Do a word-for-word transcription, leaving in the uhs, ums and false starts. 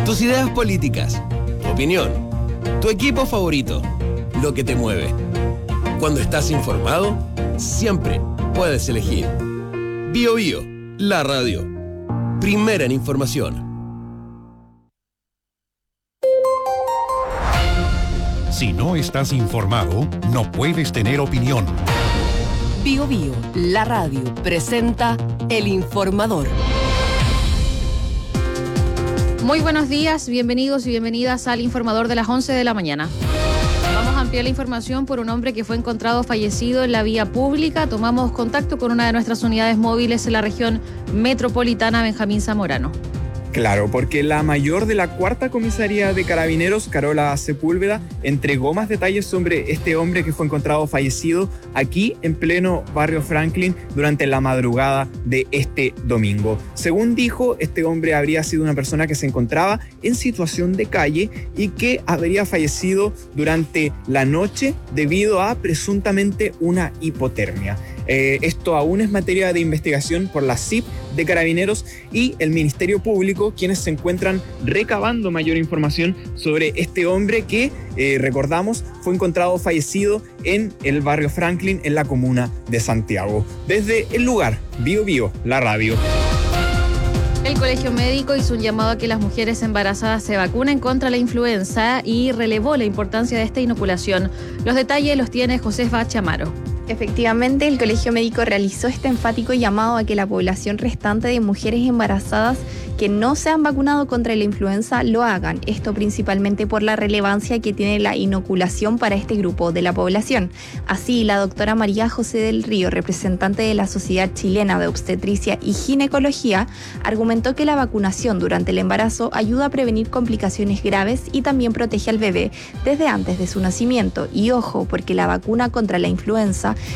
Tus ideas políticas, tu opinión, tu equipo favorito, lo que te mueve. Cuando estás informado, siempre puedes elegir Bio Bio, la radio. Primera en información. Si no estás informado, no puedes tener opinión. Bio Bio, la radio, presenta El Informador. Muy buenos días, bienvenidos y bienvenidas al Informador de las once de la mañana. Vamos a ampliar la información por un hombre que fue encontrado fallecido en la vía pública. Tomamos contacto con una de nuestras unidades móviles en la región metropolitana, Benjamín Zamorano. Claro, porque la mayor de la cuarta comisaría de Carabineros, Carola Sepúlveda, entregó más detalles sobre este hombre que fue encontrado fallecido aquí en pleno barrio Franklin durante la madrugada de este domingo. Según dijo, este hombre habría sido una persona que se encontraba en situación de calle y que habría fallecido durante la noche debido a presuntamente una hipotermia. Eh, esto aún es materia de investigación por la C I P de Carabineros y el Ministerio Público, quienes se encuentran recabando mayor información sobre este hombre que, eh, recordamos, fue encontrado fallecido en el barrio Franklin, en la comuna de Santiago. Desde el lugar, Bio Bio, la radio. El Colegio Médico hizo un llamado a que las mujeres embarazadas se vacunen contra la influenza y relevó la importancia de esta inoculación. Los detalles los tiene Josefa Chamaro. Efectivamente, el Colegio Médico realizó este enfático llamado a que la población restante de mujeres embarazadas que no se han vacunado contra la influenza lo hagan. Esto principalmente por la relevancia que tiene la inoculación para este grupo de la población. Así, la doctora María José del Río, representante de la Sociedad Chilena de Obstetricia y Ginecología, argumentó que la vacunación durante el embarazo ayuda a prevenir complicaciones graves y también protege al bebé desde antes de su nacimiento. Y ojo, porque la vacuna contra la influenza